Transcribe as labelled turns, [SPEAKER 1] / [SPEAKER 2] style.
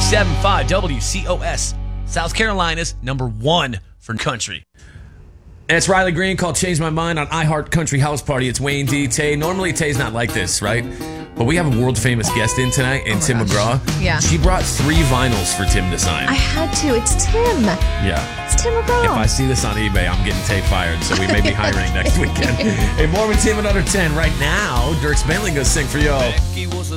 [SPEAKER 1] 97.5 WCOS, South Carolina's #1 for country. And it's Riley Green called Change My Mind on iHeart Country House Party. It's Wayne D. Tay. Normally Tay's not like this, right? But we have a world-famous guest in tonight, and Tim McGraw.
[SPEAKER 2] Yeah.
[SPEAKER 1] She brought 3 vinyls for Tim to sign.
[SPEAKER 2] I had to. It's Tim.
[SPEAKER 1] Yeah.
[SPEAKER 2] It's Tim McGraw.
[SPEAKER 1] If I see this on eBay, I'm getting Tay fired, so we may be hiring next weekend. Hey, more with Tim at under 10. Right now, Dierks Bentley goes sing for y'all.
[SPEAKER 3] Becky was a